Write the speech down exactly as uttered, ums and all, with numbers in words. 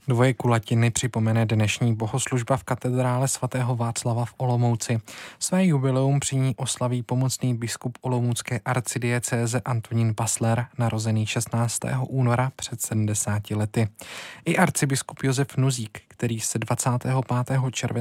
Dvoje kulatiny připomene dnešní bohoslužba v katedrále svatého Václava v Olomouci. Své jubileum při ní oslaví pomocný biskup olomoucké arcidiecéze Antonín Passler, narozený šestnáctého února před sedmdesáti lety. I arcibiskup Josef Nuzík, který se dvacátého pátého července